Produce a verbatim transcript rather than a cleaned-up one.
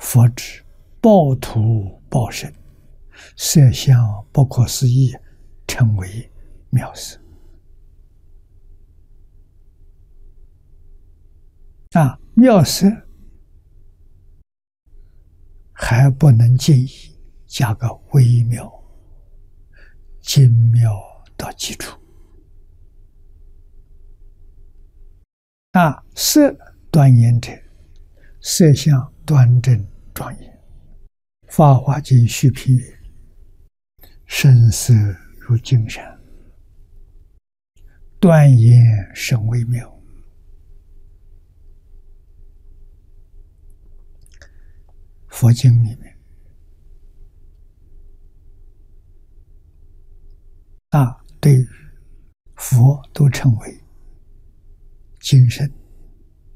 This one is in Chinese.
佛指报土报身，色相不可思议，称为妙色。啊，妙色还不能尽意，加个微妙，精妙到基础。啊，色端严者，色相端正庄严。法华经续品曰：声色如金山，端严甚微妙。佛经里面啊，对于佛都称为精深。